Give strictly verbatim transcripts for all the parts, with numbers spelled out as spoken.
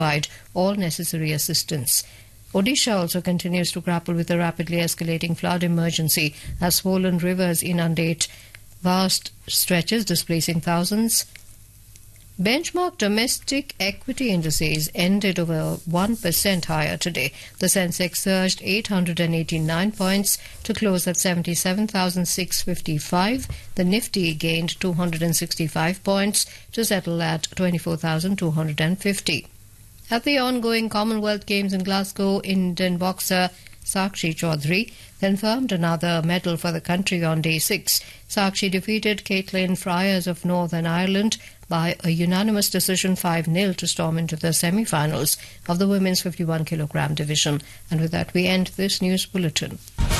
provide all necessary assistance. Odisha also continues to grapple with a rapidly escalating flood emergency as swollen rivers inundate vast stretches, displacing thousands. Benchmark domestic equity indices ended over one percent higher today. The Sensex surged eight hundred eighty-nine points to close at seventy-seven thousand six hundred fifty-five. The Nifty gained two hundred sixty-five points to settle at twenty-four thousand two hundred fifty. At the ongoing Commonwealth Games in Glasgow, Indian boxer Sakshi Chaudhary confirmed another medal for the country on day six. Sakshi defeated Caitlin Fryers of Northern Ireland by a unanimous decision five nil to storm into the semi-finals of the women's fifty-one kilogram division. And with that, we end this news bulletin.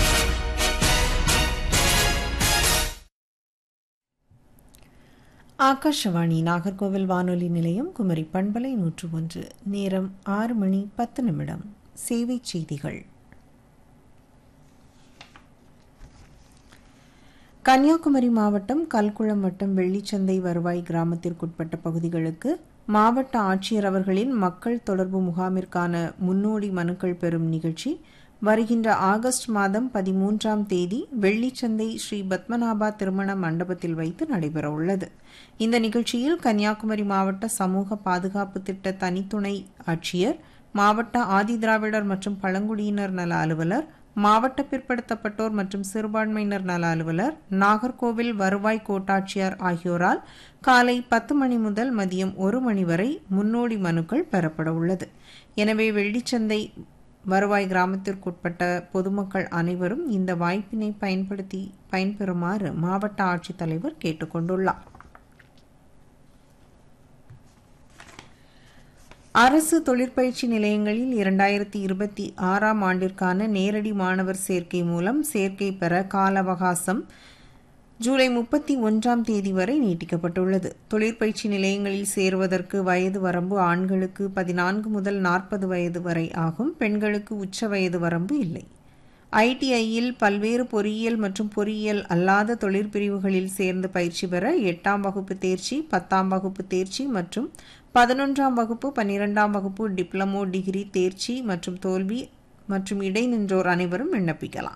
Akashvani Nagercoil வானொலி நிலையம் குமரி பண்பலை நூற்று ஒன்று. நேரம் ஆறு மணி பத்து நிமிடம். சேவை செய்திகள். கன்னியாகுமரி மாவட்டம் கல்குளம் வட்டம் வெள்ளிச்சந்தை வருவாய் கிராமத்திற்குட்பட்ட பகுதிகளுக்கு மாவட்ட ஆட்சியர் அவர்களின் மக்கள் தொடர்பு முகாமிற்கான முன்னோடி மனுக்கள் பெறும் நிகழ்ச்சி வருகின்ற ஆகஸ்ட் மாதம் பதிமூன்றாம் தேதி வெள்ளிச்சந்தை ஸ்ரீ பத்மநாபா திருமண மண்டபத்தில் வைத்து நடைபெறவுள்ளது. இந்த நிகழ்ச்சியில் கன்னியாகுமரி மாவட்ட சமூக பாதுகாப்பு திட்ட தனித்துணை ஆட்சியர், மாவட்ட ஆதிதிராவிடர் மற்றும் பழங்குடியினர் நல அலுவலர், மாவட்ட பிற்படுத்தப்பட்டோர் மற்றும் சிறுபான்மையினர் நல அலுவலர், நாகர்கோவில் வருவாய் கோட்டாட்சியர் ஆகியோரால் காலை பத்து மணி முதல் மதியம் ஒரு மணி வரை முன்னோடி மனுக்கள் பெறப்பட உள்ளது. எனவே வெள்ளிச்சந்தை வருவாய் கிராமத்திற்குட்பட்ட பொதுமக்கள் அனைவரும் இந்த வாய்ப்பினை பயன்படுத்தி பயன்பெறுமாறு மாவட்ட ஆட்சித்தலைவர் கேட்டுக் கொண்டுள்ளார். அரசு தொழிற்பயிற்சி நிலையங்களில் இரண்டாயிரத்தி இருபத்தி ஆறாம் ஆண்டிற்கான நேரடி மாணவர் சேர்க்கை மூலம் சேர்க்கை பெற கால அவகாசம் ஜூலை முப்பத்தி ஒன்றாம் தேதி வரை நீட்டிக்கப்பட்டுள்ளது. தொழிற்பயிற்சி நிலையங்களில் சேருவதற்கு வயது வரம்பு ஆண்களுக்கு பதினான்கு முதல் நாற்பது வயது வரை ஆகும். பெண்களுக்கு உச்ச வயது வரம்பு இல்லை. ஐடிஐயில் பல்வேறு பொறியியல் மற்றும் பொறியியல் அல்லாத தொழிற்பிரிவுகளில் சேர்ந்து பயிற்சி பெற எட்டாம் வகுப்பு தேர்ச்சி, பத்தாம் வகுப்பு தேர்ச்சி மற்றும் பதினொன்றாம் வகுப்பு பன்னிரெண்டாம் வகுப்பு டிப்ளமோ டிகிரி தேர்ச்சி மற்றும் தோல்வி மற்றும் இடைநின்றோர் அனைவரும் விண்ணப்பிக்கலாம்.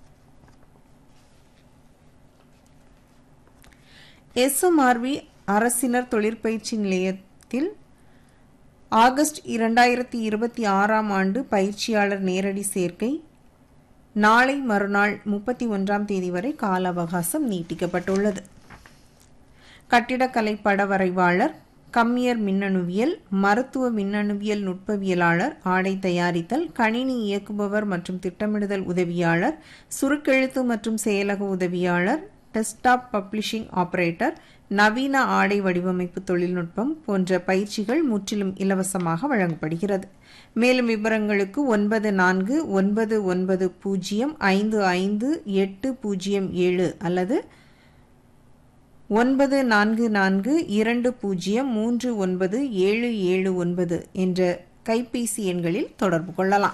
எஸ்எம்ஆர்வி அரசினர் தொழிற்பயிற்சி நிலையத்தில் ஆகஸ்ட் இரண்டாயிரத்தி இருபத்தி ஆறாம் ஆண்டு பயிற்சியாளர் நேரடி சேர்க்கை நாளை மறுநாள் முப்பத்தி ஒன்றாம் தேதி வரை கால அவகாசம் நீட்டிக்கப்பட்டுள்ளது. கட்டிடக்கலை படவரைவாளர், கம்மியர் மின்னணுவியல், மருத்துவ மின்னணுவியல் நுட்பவியலாளர், ஆடை தயாரித்தல், கணினி இயக்குபவர் மற்றும் திட்டமிடுதல் உதவியாளர், சுருக்கெழுத்து மற்றும் செயலக உதவியாளர், டெஸ்க்டாப் பப்ளிஷிங் ஆபரேட்டர், நவீன ஆடை வடிவமைப்பு தொழில்நுட்பம் போன்ற பயிற்சிகள் முற்றிலும் இலவசமாக வழங்கப்படுகிறது. மேலும் விவரங்களுக்கு ஒன்பது நான்கு ஒன்பது ஒன்பது பூஜ்ஜியம் ஐந்து ஐந்து எட்டு பூஜ்ஜியம் ஏழு அல்லது ஒன்பது நான்கு நான்கு இரண்டு பூஜ்ஜியம் மூன்று ஒன்பது ஏழு ஏழு ஒன்பது என்ற கைபேசி எண்களில் தொடர்பு கொள்ளலாம்.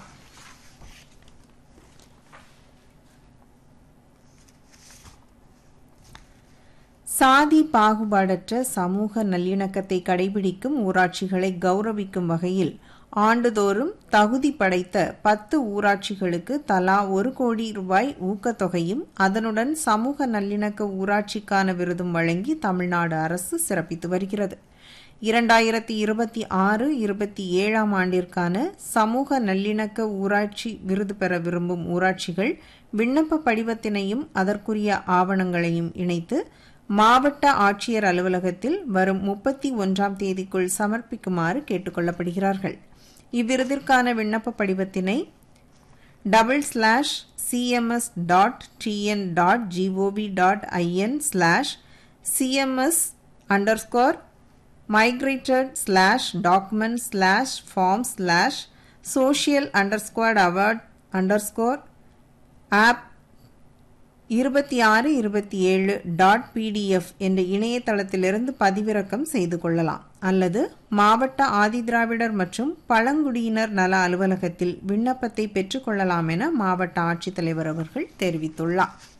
சாதி பாகுபாடற்ற சமூக நல்லிணக்கத்தை கடைபிடிக்கும் ஊராட்சிகளை கௌரவிக்கும் வகையில் ஆண்டுதோறும் தகுதி படைத்த பத்து ஊராட்சிகளுக்கு தலா ஒரு கோடி ரூபாய் ஊக்கத்தொகையும் அதனுடன் சமூக நல்லிணக்க ஊராட்சிக்கான விருதும் வழங்கி தமிழ்நாடு அரசு சிறப்பித்து வருகிறது. இரண்டாயிரத்தி இருபத்தி ஆறு இருபத்தி ஏழாம் ஆண்டிற்கான சமூக நல்லிணக்க ஊராட்சி விருது பெற விரும்பும் ஊராட்சிகள் விண்ணப்ப படிவத்தினையும் அதற்குரிய ஆவணங்களையும் இணைத்து மாவட்ட ஆட்சியர் அலுவலகத்தில் வரும் முப்பத்தி ஒன்றாம் தேதிக்குள் சமர்ப்பிக்குமாறு கேட்டுக் கொள்ளப்படுகிறார்கள். இவ்விருதிற்கான விண்ணப்ப படிவத்தினை double slash CMS dot TN dot gov dot IN slash CMS under score migrated slash document slash form slash social under squad award under score app இருபத்தி ஆறு இருபத்தி ஏழு டாட் பிடிஎஃப் என்ற இணையதளத்திலிருந்து பதிவிறக்கம் செய்து கொள்ளலாம் அல்லது மாவட்ட ஆதிதிராவிடர் மற்றும் பழங்குடியினர் நல அலுவலகத்தில் விண்ணப்பத்தை பெற்றுக் கொள்ளலாம் என மாவட்ட ஆட்சித்தலைவர் அவர்கள் தெரிவித்துள்ளார்.